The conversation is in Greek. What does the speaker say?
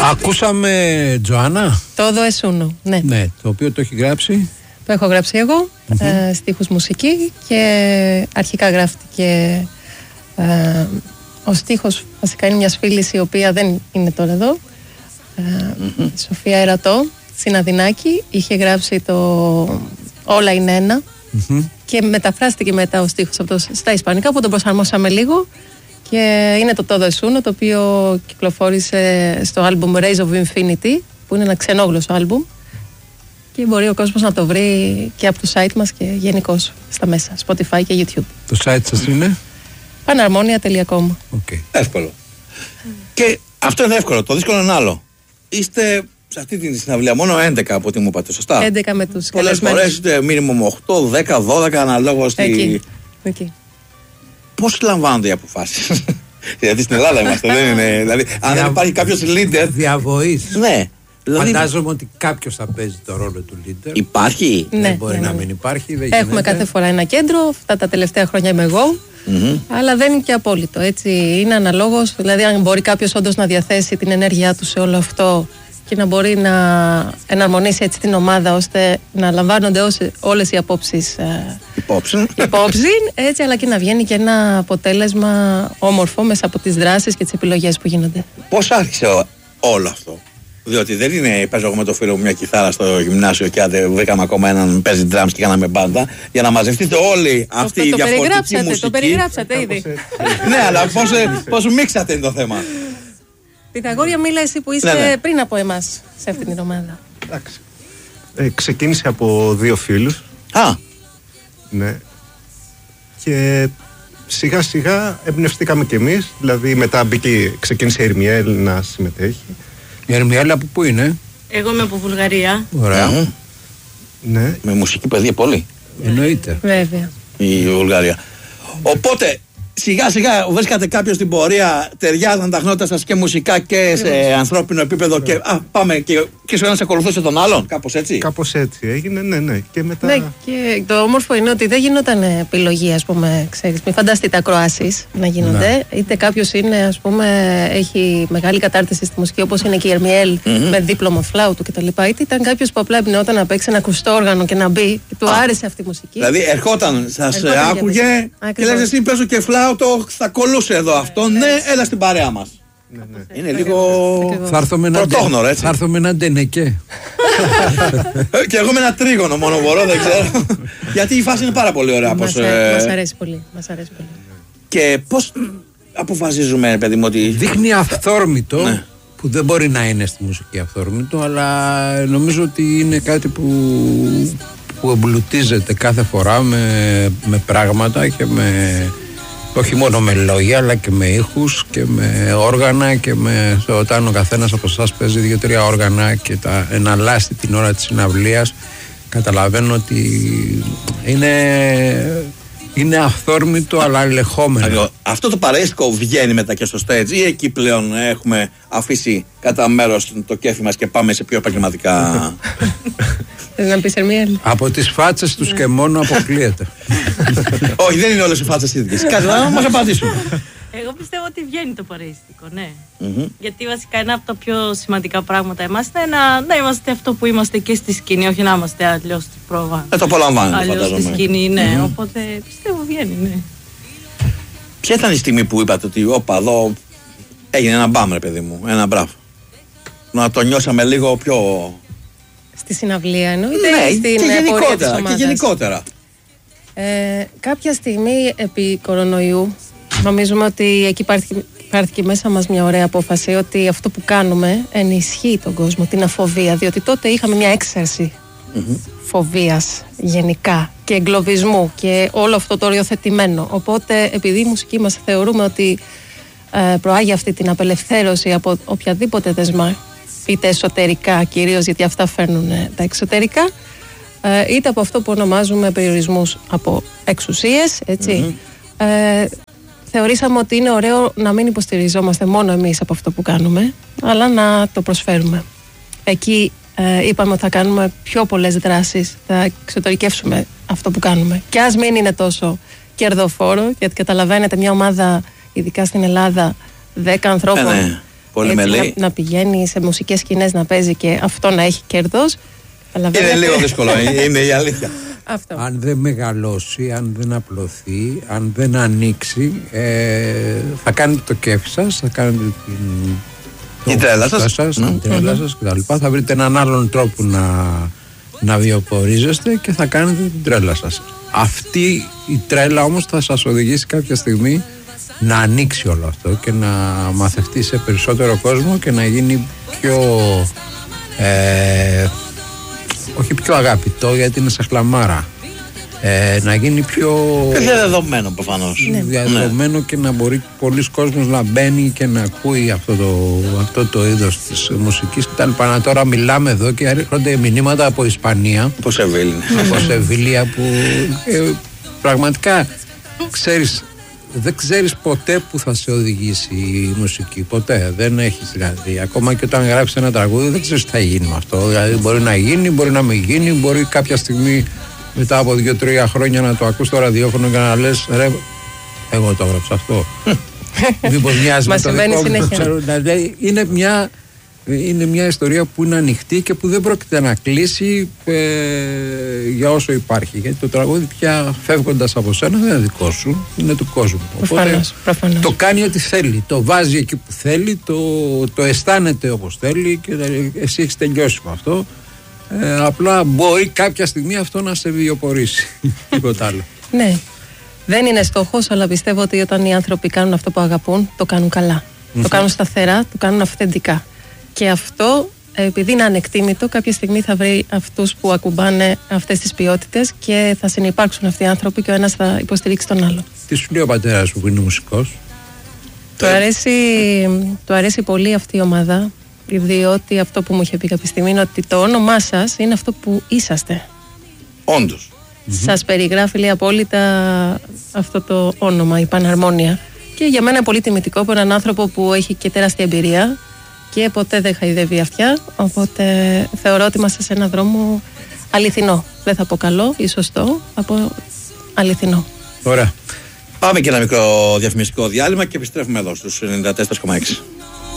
Ακούσαμε Τζοάννα. Todo es uno, ναι. Ναι, το οποίο το έχει γράψει. Το έχω γράψει εγώ, στίχους μουσική και αρχικά γράφτηκε ο στίχος βασικά είναι μιας φίλης η οποία δεν είναι τώρα εδώ, Σοφία Ερατό, στην Αδυνάκη, είχε γράψει το Όλα είναι ένα και μεταφράστηκε μετά ο στίχος αυτός στα ισπανικά που τον προσαρμόσαμε λίγο και είναι το Todo es uno, το οποίο κυκλοφόρησε στο άλμπουμ Rays of Infinity που είναι ένα ξενόγλωσσο άλμπουμ και μπορεί ο κόσμος να το βρει και από το site μας και γενικώς στα μέσα, Spotify και YouTube. Το site σας είναι? Panharmonia.com. Okay. Εύκολο. Και αυτό είναι εύκολο, το δύσκολο είναι άλλο. Είστε σε αυτή την συναυλία μόνο 11 από ό,τι μου είπατε, σωστά? 11 με τους πολλές φορές είστε μίνιμουμ 8, 10, 12 αναλόγως Εκεί. Πώς λαμβάνονται οι αποφάσεις? Γιατί στην Ελλάδα είμαστε, δεν είναι. Δηλαδή, αν δεν υπάρχει κάποιος leader. Διαβοής. Ναι. Δηλαδή... Φαντάζομαι ότι κάποιος θα παίζει το ρόλο του leader. Υπάρχει. Δεν μπορεί να μην υπάρχει. Δεν έχουμε γίνεται. κάθε φορά ένα κέντρο. Αυτά τα τελευταία χρόνια είμαι εγώ. Αλλά δεν είναι και απόλυτο. Έτσι. Είναι αναλόγως. Δηλαδή, αν μπορεί κάποιος όντως να διαθέσει την ενέργειά του σε όλο αυτό και να μπορεί να εναρμονίσει έτσι την ομάδα ώστε να λαμβάνονται όλες οι απόψεις υπόψη, έτσι, αλλά και να βγαίνει και ένα αποτέλεσμα όμορφο μέσα από τις δράσεις και τις επιλογές που γίνονται. Πώς άρχισε όλο αυτό? Διότι δεν είναι παίζω εγώ με το φίλο μου μια κιθάρα στο γυμνάσιο και άντε βρήκαμε ακόμα έναν παίζει drums και κάναμε μπάντα για να μαζευτείτε όλοι αυτή η διαφορετική μουσική. Το περιγράψατε ήδη. Ναι, αλλά πώς μίξατε είναι το θέμα. Πυθαγόρια, μίλα εσύ που είσαι πριν από εμάς σε αυτή την ομάδα. Εντάξει. Ξεκίνησε από 2 φίλους. Ναι. Και σιγά σιγά εμπνευστήκαμε κι εμείς. Δηλαδή μετά ξεκίνησε η Ερμιέλ να συμμετέχει. Η Ερμιέλ από πού είναι? Εγώ είμαι από Βουλγαρία. Ωραία. Ναι. Με μουσική παιδεία πολύ. Εννοείται. Βέβαια. Η Βουλγαρία. Οπότε σιγά σιγά βρίσκατε κάποιο στην πορεία, ταιριάζαν τα χνότα σας και μουσικά και σε ανθρώπινο επίπεδο και πάμε και σε ένας ακολουθούσε τον άλλον, κάπως έτσι. Κάπως έτσι έγινε, ναι. Και μετά... Ναι, και το όμορφο είναι ότι δεν γινόταν επιλογή, ας πούμε, ξέρεις, μην φανταστείτε ακροάσεις να γίνονται. Ναι. Είτε κάποιος είναι, ας πούμε, έχει μεγάλη κατάρτιση στη μουσική όπως είναι και η Ερμιέλ με δίπλωμα φλάουτου κτλ. Είτε ήταν κάποιος που απλά εμπνεόταν να παίξει ένα ακουστό όργανο και να μπει και του άρεσε αυτή η μουσική. Δηλαδή ερχόταν, σας άκουγε και λες εσύ παίζω και φλάουτο. Θα κολλούσε εδώ αυτό, ναι, έλα στην παρέα μας. Ναι. Είναι λίγο πρωτόγνωρο, έτσι. Θα έρθω με ένα ντενεκέ. Και εγώ με ένα τρίγωνο μόνο μπορώ, δεν ξέρω. Γιατί η φάση είναι πάρα πολύ ωραία. Μας αρέσει πολύ. Και πώς αποφασίζουμε, παιδί μου, ότι... Δείχνει αυθόρμητο, που δεν μπορεί να είναι στη μουσική αυθόρμητο, αλλά νομίζω ότι είναι κάτι που εμπλουτίζεται κάθε φορά με πράγματα και όχι μόνο με λόγια αλλά και με ήχους και με όργανα και όταν ο καθένας από εσάς παίζει 2-3 όργανα και τα εναλλάσσει την ώρα της συναυλίας, καταλαβαίνω ότι είναι αυθόρμητο αλλά ελεγχόμενο. Αυτό το παρέστικο βγαίνει μετά και στο stage ή εκεί πλέον έχουμε αφήσει κατά μέρος το κέφι μας και πάμε σε πιο επαγγελματικά... Να πεις Ερμιέλ. Από τις φάτσες τους και μόνο αποκλείεται. Όχι, δεν είναι όλες οι φάτσες ίδιες. Κάτι να μας απαντήσουν. Εγώ πιστεύω ότι βγαίνει το παρεϊστικό, ναι. Γιατί βασικά ένα από τα πιο σημαντικά πράγματα εμάς είναι να είμαστε αυτό που είμαστε και στη σκηνή, όχι να είμαστε αλλιώς στη πρόβα. Το απολαμβάνετε, φαντάζομαι. Αλλιώς στη σκηνή, ναι. Οπότε πιστεύω βγαίνει, ναι. Ποια ήταν η στιγμή που είπατε ότι όπα εδώ έγινε ένα μπαμ, ρε παιδί μου, ένα μπράβο? Να το νιώσαμε λίγο πιο... Στη συναυλία εννοείται, ναι, στην και γενικότερα. Κάποια στιγμή επί κορονοϊού νομίζουμε ότι εκεί υπάρχει μέσα μας μια ωραία απόφαση ότι αυτό που κάνουμε ενισχύει τον κόσμο, την αφοβία, διότι τότε είχαμε μια έξαρση φοβίας γενικά και εγκλωβισμού και όλο αυτό το οριοθετημένο. Οπότε επειδή η μουσική μας θεωρούμε ότι προάγει αυτή την απελευθέρωση από οποιαδήποτε δεσμά, είτε εσωτερικά κυρίως γιατί αυτά φέρνουν τα εξωτερικά, είτε από αυτό που ονομάζουμε περιορισμούς από εξουσίες, έτσι. Θεωρήσαμε ότι είναι ωραίο να μην υποστηριζόμαστε μόνο εμείς από αυτό που κάνουμε, αλλά να το προσφέρουμε. Εκεί είπαμε ότι θα κάνουμε πιο πολλές δράσεις, θα εξωτερικεύσουμε αυτό που κάνουμε. Και ας μην είναι τόσο κερδοφόρο, γιατί καταλαβαίνετε μια ομάδα, ειδικά στην Ελλάδα, 10 ανθρώπων, Πολυμελή. Να πηγαίνει σε μουσικές σκηνές να παίζει και αυτό να έχει κέρδος. Είναι λίγο δύσκολο, είναι η αλήθεια. Αυτό. Αν δεν μεγαλώσει, αν δεν απλωθεί, αν δεν ανοίξει, θα κάνετε το κέφι σας, θα κάνετε την τρέλα σας κτλ. Θα βρείτε έναν άλλον τρόπο να βιοπορίζεστε και θα κάνετε την τρέλα σας. Αυτή η τρέλα όμως θα σας οδηγήσει κάποια στιγμή να ανοίξει όλο αυτό και να μαθευτεί σε περισσότερο κόσμο και να γίνει πιο όχι πιο αγαπητό, γιατί είναι σαν χλαμάρα, να γίνει πιο διαδεδομένο προφανώς. Διαδεδομένο και να μπορεί πολλοί κόσμος να μπαίνει και να ακούει αυτό το είδος της μουσικής κτλ. Τώρα μιλάμε εδώ και έρχονται μηνύματα από Ισπανία, από Σεβίλια που πραγματικά δεν ξέρεις ποτέ που θα σε οδηγήσει η μουσική. Ποτέ. Δεν έχεις δηλαδή. Ακόμα και όταν γράψεις ένα τραγούδι, δεν ξέρεις τι θα γίνει με αυτό. Δηλαδή, μπορεί να γίνει, μπορεί να μην γίνει. Μπορεί κάποια στιγμή μετά από 2-3 χρόνια να το ακούς στο ραδιόφωνο και να λες, ρε, εγώ το έγραψα αυτό. Μήπως μοιάζει με το δικό μου. Δηλαδή, είναι μια ιστορία που είναι ανοιχτή και που δεν πρόκειται να κλείσει για όσο υπάρχει. Γιατί το τραγούδι πια φεύγοντας από σένα δεν είναι δικό σου, είναι του κόσμου. Προφανώς. Το κάνει ό,τι θέλει, το βάζει εκεί που θέλει, το αισθάνεται όπως θέλει και εσύ έχεις τελειώσει με αυτό. Απλά μπορεί κάποια στιγμή αυτό να σε βιοπορήσει. Τίποτα άλλο. Ναι. Δεν είναι στόχος, αλλά πιστεύω ότι όταν οι άνθρωποι κάνουν αυτό που αγαπούν, το κάνουν καλά. Το κάνουν σταθερά, το κάνουν αυθεντικά. Και αυτό, επειδή είναι ανεκτήμητο, κάποια στιγμή θα βρει αυτούς που ακουμπάνε αυτές τις ποιότητες και θα συνυπάρξουν αυτοί οι άνθρωποι και ο ένας θα υποστηρίξει τον άλλο. Τι σου λέει ο πατέρας που είναι μουσικός? Του αρέσει πολύ αυτή η ομάδα, διότι αυτό που μου είχε πει κάποια στιγμή είναι ότι το όνομά σας είναι αυτό που είσαστε. Όντως. Σας περιγράφει, λέει, απόλυτα αυτό το όνομα, η Παναρμόνια. Και για μένα είναι πολύ τιμητικό από έναν άνθρωπο που έχει και τεράστια εμπειρία και ποτέ δεν χαϊδεύει αυτιά, οπότε θεωρώ ότι είμαστε σε έναν δρόμο αληθινό. Δεν θα πω καλό ή σωστό, θα πω αληθινό. Ωραία. Πάμε και ένα μικρό διαφημιστικό διάλειμμα και επιστρέφουμε εδώ στους 94,6.